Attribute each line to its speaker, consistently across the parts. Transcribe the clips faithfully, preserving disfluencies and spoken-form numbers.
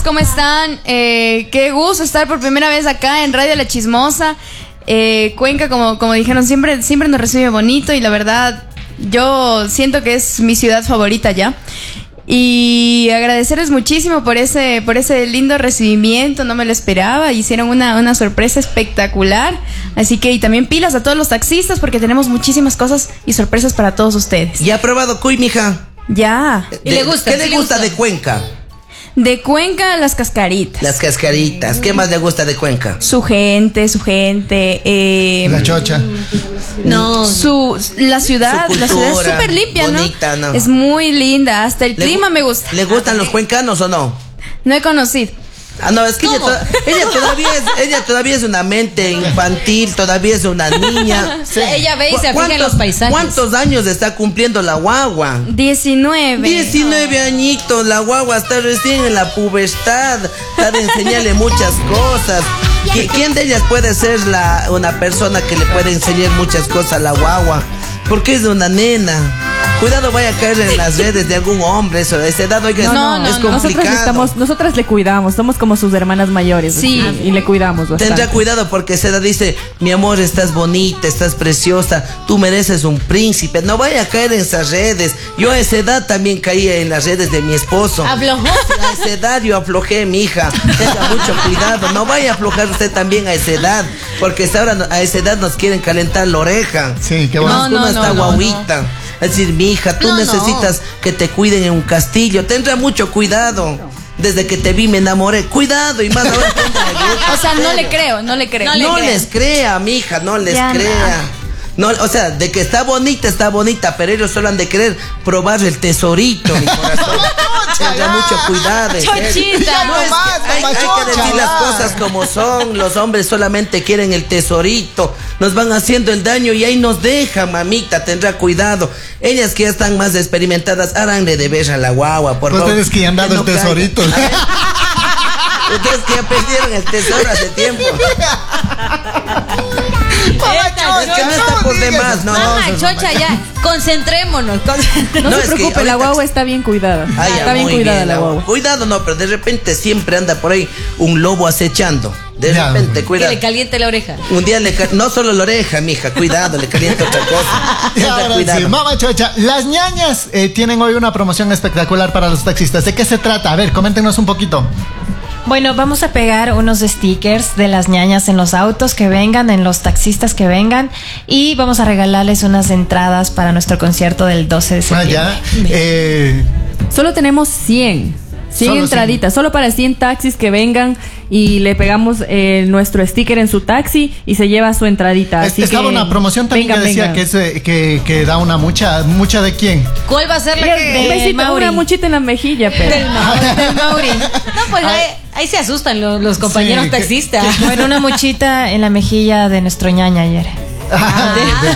Speaker 1: ¿Cómo están? Eh, qué gusto estar por primera vez acá en Radio La Chismosa. Eh, Cuenca, como, como dijeron, siempre, siempre nos recibe bonito y la verdad, yo siento que es mi ciudad favorita ya. Y agradecerles muchísimo por ese, por ese lindo recibimiento, no me lo esperaba, hicieron una, una sorpresa espectacular. Así que, y también pilas a todos los taxistas porque tenemos muchísimas cosas y sorpresas para todos ustedes.
Speaker 2: ¿Ya ha probado cuy, mija?
Speaker 1: Ya.
Speaker 2: De,
Speaker 3: ¿Y le gusta?
Speaker 2: ¿Qué le
Speaker 3: ¿Sí
Speaker 2: gusta
Speaker 3: le gusta?
Speaker 2: de Cuenca?
Speaker 1: De Cuenca, las cascaritas.
Speaker 2: Las cascaritas. ¿Qué más le gusta de Cuenca?
Speaker 1: Su gente, su gente. Eh,
Speaker 4: La chocha.
Speaker 3: No.
Speaker 1: Su, la ciudad,
Speaker 2: Su
Speaker 1: la ciudad es
Speaker 2: cultura,
Speaker 1: súper limpia,
Speaker 2: bonita,
Speaker 1: ¿no?
Speaker 2: ¿no?
Speaker 1: Es muy linda, hasta el
Speaker 2: ¿Le
Speaker 1: clima
Speaker 2: gu-
Speaker 1: me gusta.
Speaker 2: ¿Le gustan los cuencanos o no?
Speaker 1: No he conocido.
Speaker 2: Ah, no, es que ella,
Speaker 3: ¿Cómo?
Speaker 2: to- ella todavía es, ella todavía es una mente infantil, todavía es una niña.
Speaker 3: Ella ve y se fija en los paisajes.
Speaker 2: ¿Cuántos años está cumpliendo la guagua?
Speaker 1: diecinueve.
Speaker 2: diecinueve añitos, la guagua está recién en la pubertad, está de enseñarle muchas cosas. ¿Qui- ¿Quién de ellas puede ser la, una persona que le puede enseñar muchas cosas a la guagua? Porque es una nena. Cuidado, vaya a caer en las redes de algún hombre, eso, de esa edad, oiga,
Speaker 1: No, no,
Speaker 2: es
Speaker 1: no,
Speaker 2: complicado.
Speaker 5: Nosotras, estamos, nosotras le cuidamos, somos como sus hermanas mayores.
Speaker 1: Sí.
Speaker 5: así, y le cuidamos bastante.
Speaker 2: Tendrá cuidado porque esa edad dice, mi amor, estás bonita, estás preciosa, tú mereces un príncipe. No vaya a caer en esas redes. Yo a esa edad también caía en las redes de mi esposo.
Speaker 3: Aflojó.
Speaker 2: A esa edad yo aflojé, mi hija. Tenga mucho cuidado. No vaya a aflojar usted también a esa edad, porque ahora a esa edad nos quieren calentar la oreja.
Speaker 4: Sí, qué
Speaker 2: Uno,
Speaker 4: bueno.
Speaker 1: No,
Speaker 2: uno
Speaker 1: no,
Speaker 2: está
Speaker 1: no, no,
Speaker 2: guauita. Es decir, mi hija, tú
Speaker 3: No, no.
Speaker 2: necesitas que te cuiden en un castillo. Tendrá mucho cuidado. Desde que te vi me enamoré. Cuidado, y más ahora.
Speaker 1: O sea, no le creo, no le creo.
Speaker 3: No le
Speaker 2: No
Speaker 3: crean.
Speaker 2: les crea, mija, no les
Speaker 1: Ya
Speaker 2: crea. No, o sea, de que está bonita, está bonita, pero ellos solo han de querer probar el tesorito, mi corazón. Tenga mucho cuidado. en serio.
Speaker 3: Chochita.
Speaker 2: No, es que
Speaker 4: Nomás,
Speaker 2: hay, hay que
Speaker 4: machocha,
Speaker 2: decir las
Speaker 4: ya.
Speaker 2: cosas como son. Los hombres solamente quieren el tesorito. Nos van haciendo el daño y ahí nos dejan, mamita. Tendrá cuidado. Ellas que ya están más experimentadas, háganle de ver a la guagua, por favor.
Speaker 4: Ustedes que ya han dado
Speaker 2: Que
Speaker 4: el
Speaker 2: no caigan.
Speaker 4: tesorito.
Speaker 2: Ustedes que ya perdieron el tesoro hace tiempo. Es que no está por demás, no.
Speaker 3: Mamá, chocha, ya. Concentrémonos. concentrémonos.
Speaker 5: No,
Speaker 2: No,
Speaker 5: se
Speaker 2: es que
Speaker 5: preocupe, la
Speaker 2: ahorita-
Speaker 5: guagua está bien cuidada.
Speaker 2: Ah, ya,
Speaker 5: está bien
Speaker 2: muy
Speaker 5: cuidada
Speaker 2: bien,
Speaker 5: la
Speaker 2: la-
Speaker 5: guagua.
Speaker 2: Cuidado, no, pero de repente siempre anda por ahí un lobo acechando. De
Speaker 4: Ya.
Speaker 2: repente,
Speaker 3: Que
Speaker 2: cuidado.
Speaker 3: le caliente la oreja.
Speaker 2: Un día le ca- no solo la oreja, mija, cuidado, le calienta otra cosa.
Speaker 4: Y
Speaker 2: Tenga
Speaker 4: ahora
Speaker 2: cuidado.
Speaker 4: sí, mamá chocha, las ñañas eh, tienen hoy una promoción espectacular para los taxistas. ¿De qué se trata? A ver, coméntenos un poquito.
Speaker 6: Bueno, vamos a pegar unos stickers de las ñañas en los autos que vengan, en los taxistas que vengan, y vamos a regalarles unas entradas para nuestro concierto del doce de
Speaker 4: Ah,
Speaker 6: septiembre.
Speaker 4: ya. Eh,
Speaker 5: Solo tenemos cien. cien
Speaker 4: Solo
Speaker 5: entraditas, solo para cien taxis que vengan y le pegamos eh, nuestro sticker en su taxi y se lleva su entradita.
Speaker 4: es-
Speaker 5: Así
Speaker 4: estaba
Speaker 5: que
Speaker 4: una promoción también
Speaker 5: vengan,
Speaker 4: que decía
Speaker 5: vengan.
Speaker 4: que, es, eh, que, que da una mucha. ¿Mucha de quién?
Speaker 3: ¿Cuál va a ser la
Speaker 5: Un
Speaker 3: que
Speaker 5: besito,
Speaker 3: Mauri?
Speaker 5: una muchita en la mejilla, pero.
Speaker 3: Del Mauri. Del Mauri. No, pues ahí, ahí se asustan los, los compañeros
Speaker 4: Sí, que-
Speaker 3: taxistas.
Speaker 6: Bueno, una muchita en la mejilla de nuestro ñaña ayer.
Speaker 4: Ah,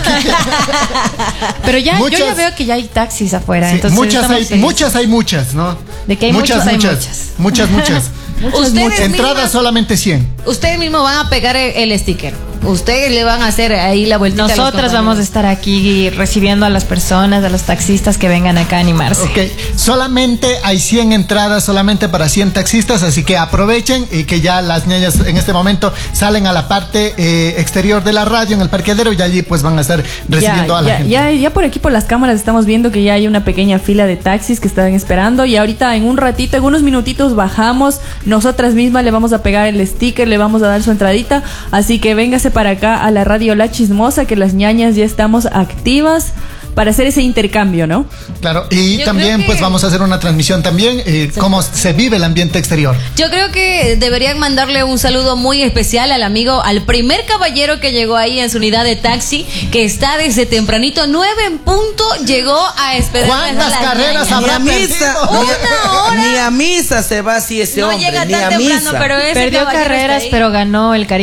Speaker 6: Pero ya, yo
Speaker 4: Muchas-
Speaker 6: ya veo que ya hay taxis afuera.
Speaker 4: sí,
Speaker 6: entonces
Speaker 4: muchas,
Speaker 6: estamos
Speaker 4: hay,
Speaker 6: felices.
Speaker 4: muchas hay muchas, ¿no?
Speaker 6: De que hay
Speaker 4: muchas,
Speaker 6: muchos, hay
Speaker 4: muchas.
Speaker 6: muchas.
Speaker 4: Muchas, muchas.
Speaker 3: Ustedes
Speaker 4: Entradas
Speaker 3: mismas-
Speaker 4: solamente cien.
Speaker 3: Ustedes mismos van a pegar el, el sticker. Ustedes le van a hacer ahí la vueltita. a los
Speaker 6: Nosotras vamos a
Speaker 3: compañeros.
Speaker 6: estar aquí recibiendo a las personas, a los taxistas que vengan acá a animarse.
Speaker 4: Ok, solamente hay cien entradas, solamente para cien taxistas, así que aprovechen y que ya las ñañas en este momento salen a la parte eh, exterior de la radio, en el parqueadero, y allí pues van a estar recibiendo
Speaker 5: Ya,
Speaker 4: a la
Speaker 5: ya,
Speaker 4: gente.
Speaker 5: ya, ya por aquí por las cámaras estamos viendo que ya hay una pequeña fila de taxis que están esperando y ahorita en un ratito, en unos minutitos bajamos, nosotras mismas le vamos a pegar el sticker, le vamos a dar su entradita, así que véngase para acá a la radio La Chismosa, que las ñañas ya estamos activas para hacer ese intercambio, ¿no?
Speaker 4: Claro, y
Speaker 3: Yo
Speaker 4: también
Speaker 3: creo que-
Speaker 4: pues vamos a hacer una transmisión también, eh, cómo se vive el ambiente exterior.
Speaker 3: Yo creo que deberían mandarle un saludo muy especial al amigo, al primer caballero que llegó ahí en su unidad de taxi, que está desde tempranito, nueve en punto, llegó a esperar.
Speaker 4: ¿Cuántas
Speaker 3: a las
Speaker 4: carreras
Speaker 3: ñañas.
Speaker 2: Ni
Speaker 4: habrá
Speaker 2: a misa,
Speaker 4: perdido?
Speaker 2: ni a,
Speaker 3: Una hora.
Speaker 2: ni a misa se va así ese
Speaker 3: No
Speaker 2: hombre,
Speaker 3: llega
Speaker 2: ni
Speaker 3: tan
Speaker 2: a
Speaker 3: temprano,
Speaker 2: misa.
Speaker 3: pero ese
Speaker 6: Perdió
Speaker 3: caballero está
Speaker 6: carreras,
Speaker 3: ahí.
Speaker 6: pero ganó el cariño